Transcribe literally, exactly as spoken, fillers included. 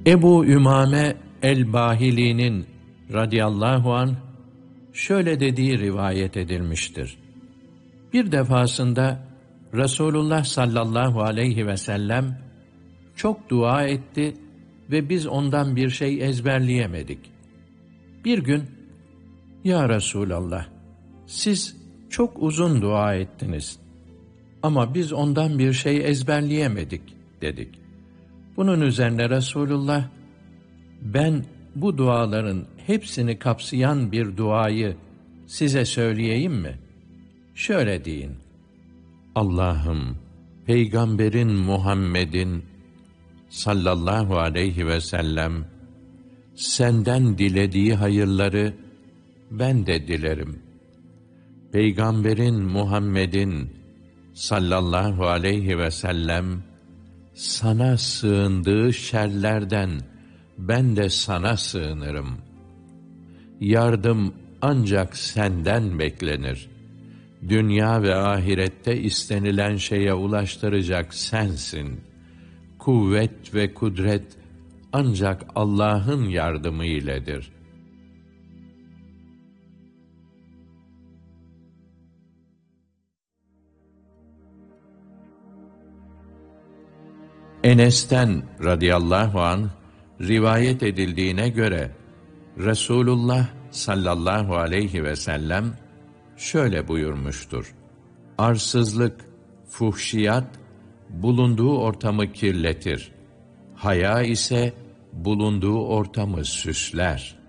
Ebu Ümame el-Bahili'nin radıyallahu anh şöyle dediği rivayet edilmiştir. Bir defasında Resulullah sallallahu aleyhi ve sellem çok dua etti ve biz ondan bir şey ezberleyemedik. Bir gün, "Ya Resulallah, siz çok uzun dua ettiniz ama biz ondan bir şey ezberleyemedik," dedik. Bunun üzerine Resulullah, "Ben bu duaların hepsini kapsayan bir duayı size söyleyeyim mi? Şöyle deyin: Allah'ım, Peygamberin Muhammed'in sallallahu aleyhi ve sellem senden dilediği hayırları ben de dilerim. Peygamberin Muhammed'in sallallahu aleyhi ve sellem sana sığındığı şerlerden ben de sana sığınırım. Yardım ancak senden beklenir. Dünya ve ahirette istenilen şeye ulaştıracak sensin. Kuvvet ve kudret ancak Allah'ın yardımı iledir." Enes'ten radıyallahu anh rivayet edildiğine göre Resulullah sallallahu aleyhi ve sellem şöyle buyurmuştur: "Arsızlık, fuhşiyat bulunduğu ortamı kirletir. Haya ise bulunduğu ortamı süsler."